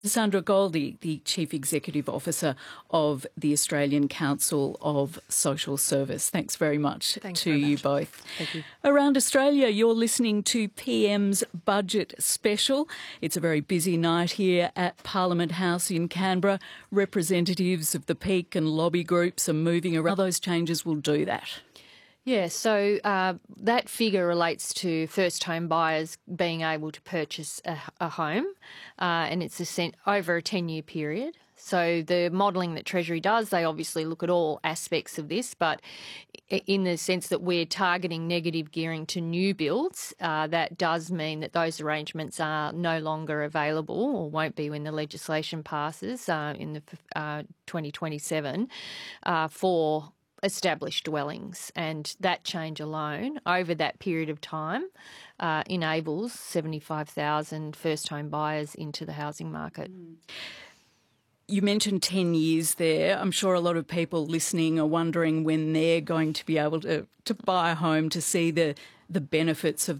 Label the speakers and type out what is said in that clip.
Speaker 1: Sandra Goldie, the Chief Executive Officer of the Australian Council of Social Service. Thanks very much to you both.
Speaker 2: Thank you.
Speaker 1: Around Australia, you're listening to PM's Budget Special. It's a very busy night here at Parliament House in Canberra. Representatives of the peak and lobby groups are moving around. Those changes will do that.
Speaker 2: Yeah, so that figure relates to first home buyers being able to purchase a home, and it's over a 10-year period. So the modelling that Treasury does, they obviously look at all aspects of this, but in the sense that we're targeting negative gearing to new builds, that does mean that those arrangements are no longer available or won't be when the legislation passes in the 2027 for established dwellings, and that change alone over that period of time enables 75,000 first home buyers into the housing market.
Speaker 1: You mentioned 10 years there. I'm sure a lot of people listening are wondering when they're going to be able to buy a home, to see the benefits of